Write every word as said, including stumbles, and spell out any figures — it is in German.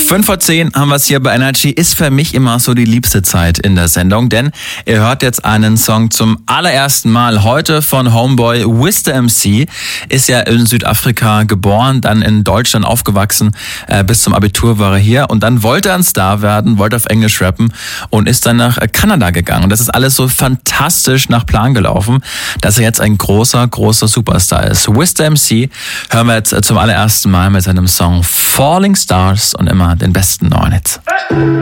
fünf vor zehn haben wir es hier bei Energy. Ist für mich immer so die liebste Zeit in der Sendung, denn ihr hört jetzt einen Song zum allerersten Mal heute von Homeboy. Wiz the M C ist ja in Südafrika geboren, dann in Deutschland aufgewachsen, äh, bis zum Abitur war er hier und dann wollte er ein Star werden, wollte auf Englisch rappen und ist dann nach Kanada gegangen. Und das ist alles so fantastisch nach Plan gelaufen, dass er jetzt ein großer, großer Superstar ist. Wiz the M C hören wir jetzt zum allerersten Mal mit seinem Song Falling Stars und immer den besten neuen Hits.